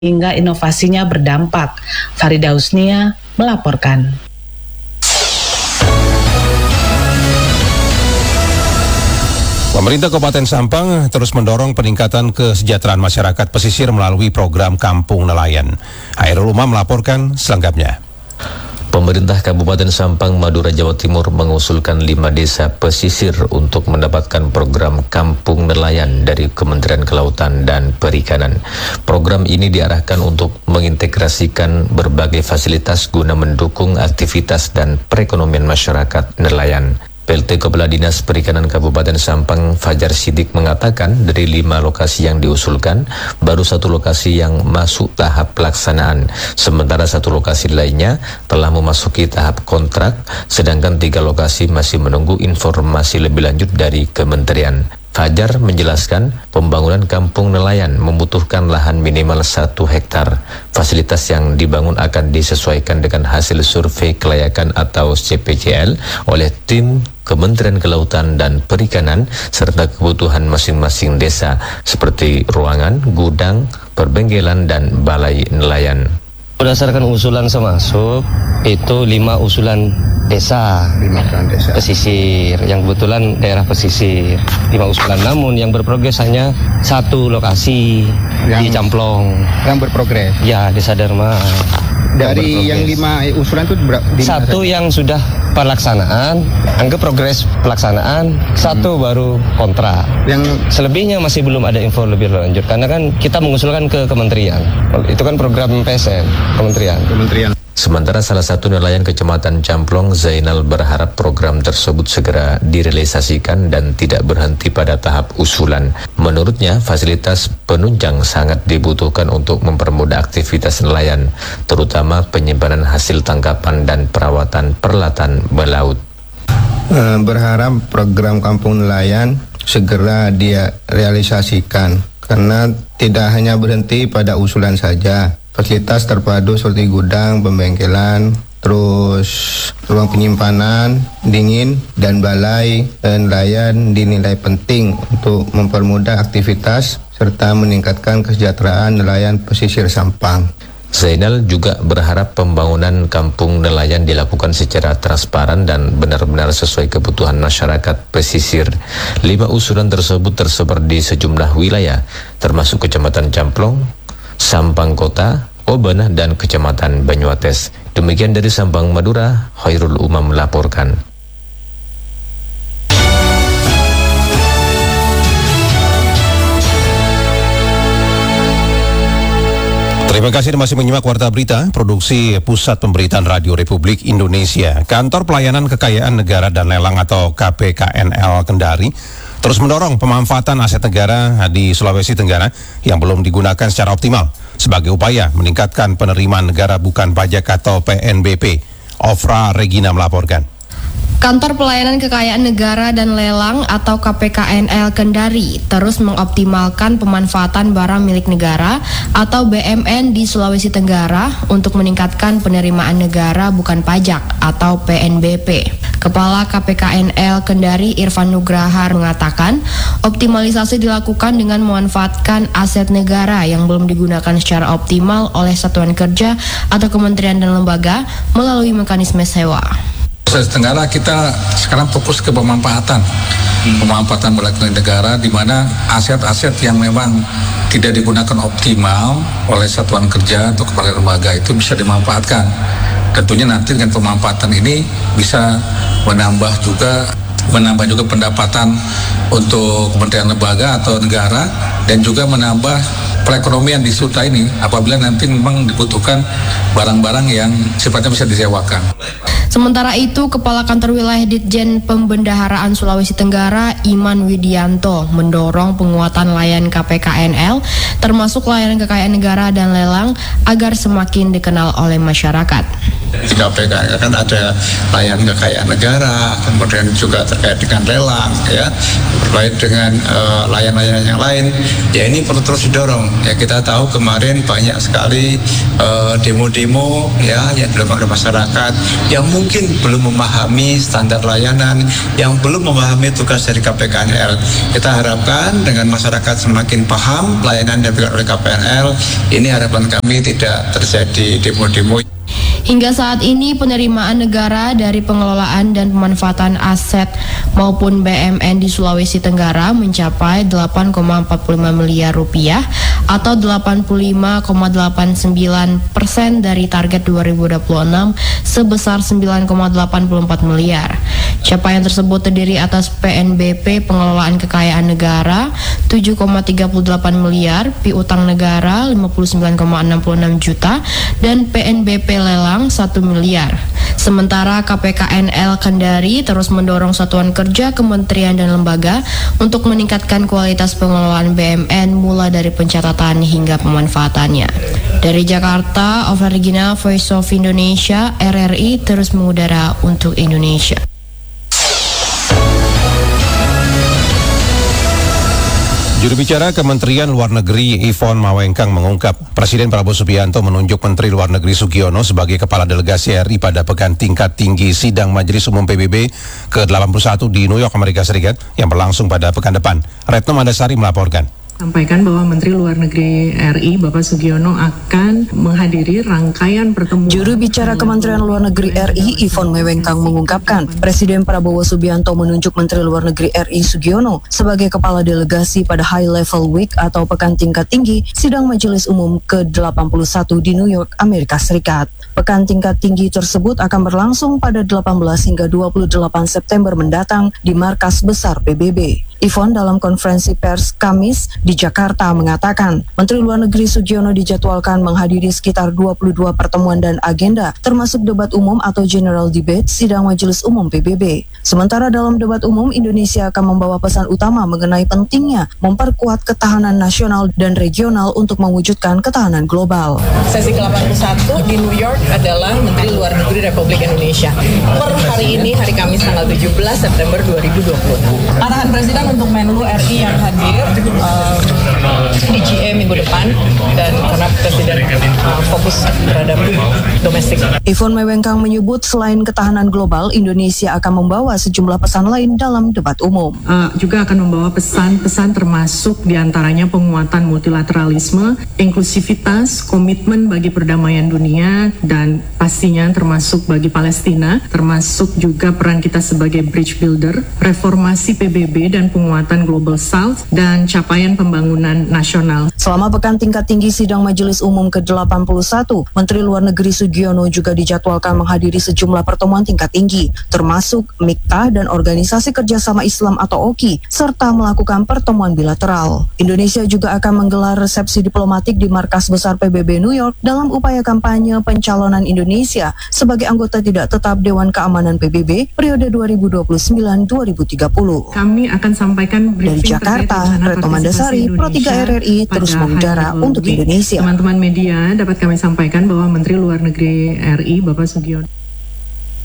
hingga inovasinya berdampak. Farida Husnia melaporkan. Pemerintah Kabupaten Sampang terus mendorong peningkatan kesejahteraan masyarakat pesisir melalui program Kampung Nelayan. Hairul Umam melaporkan selengkapnya. Pemerintah Kabupaten Sampang, Madura, Jawa Timur mengusulkan 5 desa pesisir untuk mendapatkan program Kampung Nelayan dari Kementerian Kelautan dan Perikanan. Program ini diarahkan untuk mengintegrasikan berbagai fasilitas guna mendukung aktivitas dan perekonomian masyarakat nelayan. PLT Kepala Dinas Perikanan Kabupaten Sampang, Fajar Sidik, mengatakan dari 5 lokasi yang diusulkan, baru 1 lokasi yang masuk tahap pelaksanaan, sementara 1 lokasi lainnya telah memasuki tahap kontrak, sedangkan 3 lokasi masih menunggu informasi lebih lanjut dari kementerian. Fajar menjelaskan pembangunan kampung nelayan membutuhkan lahan minimal 1 hektar. Fasilitas yang dibangun akan disesuaikan dengan hasil survei kelayakan atau CPCL oleh tim Kementerian Kelautan dan Perikanan serta kebutuhan masing-masing desa seperti ruangan, gudang, perbengkelan, dan balai nelayan. Berdasarkan usulan semasuk, itu 5 usulan desa pesisir, yang kebetulan daerah pesisir 5 usulan, namun yang berprogres hanya 1 lokasi di Camplong. Yang berprogres? Ya, Desa Dharma. Dari yang 5 usulan itu berapa? 1 yang sudah pelaksanaan, anggap progres pelaksanaan, 1 baru kontrak. Yang selebihnya masih belum ada info lebih lanjut, karena kan kita mengusulkan ke kementerian. Itu kan program PSN, kementerian. Sementara salah satu nelayan Kecamatan Camplong, Zainal, berharap program tersebut segera direalisasikan dan tidak berhenti pada tahap usulan. Menurutnya, fasilitas penunjang sangat dibutuhkan untuk mempermudah aktivitas nelayan, terutama penyimpanan hasil tangkapan dan perawatan peralatan melaut. Berharap program Kampung Nelayan segera direalisasikan, karena tidak hanya berhenti pada usulan saja. Fasilitas terpadu seperti gudang, pembengkelan, terus ruang penyimpanan, dingin, dan balai nelayan dinilai penting untuk mempermudah aktivitas serta meningkatkan kesejahteraan nelayan pesisir Sampang. Zainal juga berharap pembangunan kampung nelayan dilakukan secara transparan dan benar-benar sesuai kebutuhan masyarakat pesisir. 5 usulan tersebut tersebar di sejumlah wilayah, termasuk Kecamatan Camplong, Sampang Kota, Obenah, dan Kecamatan Banyuates. Demikian dari Sampang, Madura, Hairul Umam melaporkan. Terima kasih masih menyimak Warta Berita, produksi Pusat Pemberitaan Radio Republik Indonesia. Kantor Pelayanan Kekayaan Negara dan Lelang atau KPKNL Kendari terus mendorong pemanfaatan aset negara di Sulawesi Tenggara yang belum digunakan secara optimal sebagai upaya meningkatkan penerimaan negara bukan pajak atau PNBP. Ofra Regina melaporkan. Kantor Pelayanan Kekayaan Negara dan Lelang atau KPKNL Kendari terus mengoptimalkan pemanfaatan barang milik negara atau BMN di Sulawesi Tenggara untuk meningkatkan penerimaan negara bukan pajak atau PNBP. Kepala KPKNL Kendari Irfan Nugraha mengatakan, optimalisasi dilakukan dengan memanfaatkan aset negara yang belum digunakan secara optimal oleh satuan kerja atau kementerian dan lembaga melalui mekanisme sewa. Sulawesi Tenggara kita sekarang fokus ke pemanfaatan milik negara, di mana aset-aset yang memang tidak digunakan optimal oleh satuan kerja atau kementerian lembaga itu bisa dimanfaatkan. Tentunya nanti dengan pemanfaatan ini bisa menambah juga pendapatan untuk kementerian lembaga atau negara, dan juga menambah perekonomian di Sulta ini apabila nanti memang dibutuhkan barang-barang yang sifatnya bisa disewakan. Sementara itu, Kepala Kantor Wilayah Ditjen Pembendaharaan Sulawesi Tenggara, Iman Widianto, mendorong penguatan layanan KPKNL, termasuk layanan kekayaan negara dan lelang, agar semakin dikenal oleh masyarakat. Di KPK kan ada layanan kekayaan negara, kemudian juga terkait dengan lelang, ya, terkait dengan layanan-layanan yang lain. Ya ini perlu terus didorong. Ya kita tahu kemarin banyak sekali demo-demo ya yang dilakukan oleh masyarakat yang mungkin belum memahami standar layanan, yang belum memahami tugas dari KPKNL. Kita harapkan dengan masyarakat semakin paham layanan yang diberikan oleh KPNL, ini harapan kami tidak terjadi demo-demo. Hingga saat ini penerimaan negara dari pengelolaan dan pemanfaatan aset maupun BMN di Sulawesi Tenggara mencapai 8,45 miliar rupiah atau 85,89% dari target 2026 sebesar 9,84 miliar. Capaian tersebut terdiri atas PNBP pengelolaan kekayaan negara 7,38 miliar, piutang negara 59,66 juta, dan PNBP lelang 1 miliar. Sementara KPKNL Kendari terus mendorong satuan kerja kementerian dan lembaga untuk meningkatkan kualitas pengelolaan BMN mulai dari pencatatan hingga pemanfaatannya. Dari Jakarta, Ova Regina, Voice of Indonesia, RRI terus mengudara untuk Indonesia. Juru bicara Kementerian Luar Negeri Yvonne Mawengkang mengungkap Presiden Prabowo Subianto menunjuk Menteri Luar Negeri Sugiono sebagai Kepala Delegasi RI pada Pekan Tingkat Tinggi Sidang Majelis Umum PBB ke-81 di New York, Amerika Serikat yang berlangsung pada pekan depan. Retno Mandasari melaporkan. Sampaikan bahwa Menteri Luar Negeri RI Bapak Sugiono akan menghadiri rangkaian pertemuan. Juru bicara Kementerian Luar Negeri RI Yvonne Mawengkang mengungkapkan Presiden Prabowo Subianto menunjuk Menteri Luar Negeri RI Sugiono sebagai Kepala Delegasi pada High Level Week atau Pekan Tingkat Tinggi Sidang Majelis Umum ke-81 di New York, Amerika Serikat. Pekan tingkat tinggi tersebut akan berlangsung pada 18 hingga 28 September mendatang di Markas Besar PBB. Yvonne dalam konferensi pers Kamis di Jakarta mengatakan, Menteri Luar Negeri Sugiono dijadwalkan menghadiri sekitar 22 pertemuan dan agenda, termasuk debat umum atau General Debate Sidang Majelis Umum PBB. Sementara dalam debat umum, Indonesia akan membawa pesan utama mengenai pentingnya memperkuat ketahanan nasional dan regional untuk mewujudkan ketahanan global. Sesi ke-81 di New York adalah Menteri Luar Negeri Republik Indonesia. Per hari ini, hari Kamis tanggal 17 September 2020. Arahan Presiden untuk Menlu RI yang hadir di GE minggu depan, dan karena Presiden fokus terhadap domestik. Yvonne Mawengkang menyebut selain ketahanan global, Indonesia akan membawa sejumlah pesan lain dalam debat umum. Juga akan membawa pesan-pesan termasuk diantaranya penguatan multilateralisme, inklusivitas, komitmen bagi perdamaian dunia, dan pastinya termasuk bagi Palestina, termasuk juga peran kita sebagai bridge builder, reformasi PBB dan penguatan Global South, dan capaian pembangunan nasional. Selama Pekan Tingkat Tinggi Sidang Majelis Umum ke-81, Menteri Luar Negeri Sugiono juga dijadwalkan menghadiri sejumlah pertemuan tingkat tinggi, termasuk MIKTA dan Organisasi Kerjasama Islam atau OKI, serta melakukan pertemuan bilateral. Indonesia juga akan menggelar resepsi diplomatik di Markas Besar PBB New York dalam upaya kampanye pencalonan Indonesia sebagai anggota tidak tetap Dewan Keamanan PBB periode 2029-2030. Kami akan sampaikan dari Jakarta, Retno Mandasari, Pro 3 RRI terus mengudara untuk Indonesia. Teman-teman media dapat kami sampaikan bahwa Menteri Luar Negeri RI Bapak Sugiono